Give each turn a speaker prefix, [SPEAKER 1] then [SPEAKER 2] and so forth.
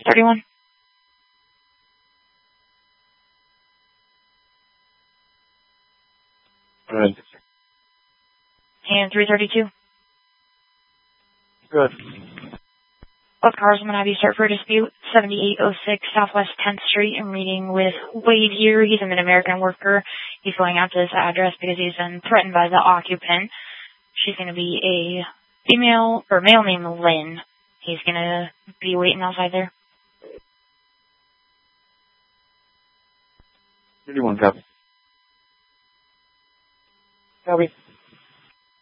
[SPEAKER 1] 31.
[SPEAKER 2] Good.
[SPEAKER 1] And 332.
[SPEAKER 2] Good.
[SPEAKER 1] Both cars, I'm going to have you start for a dispute. 7806 Southwest 10th Street. I'm meeting with Wade here. He's a Mid-American worker. He's going out to this address because he's been threatened by the occupant. She's going to be a female or male named Lynn. He's going to be waiting outside there.
[SPEAKER 2] 31, copy. Copy.